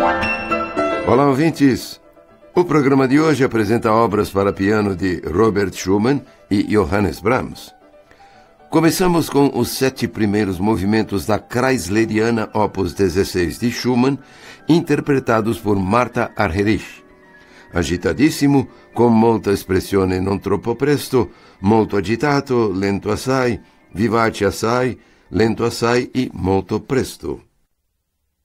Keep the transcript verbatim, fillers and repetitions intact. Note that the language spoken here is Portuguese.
Olá, ouvintes! O programa de hoje apresenta obras para piano de Robert Schumann e Johannes Brahms. Começamos com os sete primeiros movimentos da Kreisleriana Opus dezesseis de Schumann, interpretados por Martha Argerich. Agitadissimo, con molta espressione non troppo presto, molto agitato, lento assai, vivace assai, lento assai e molto presto.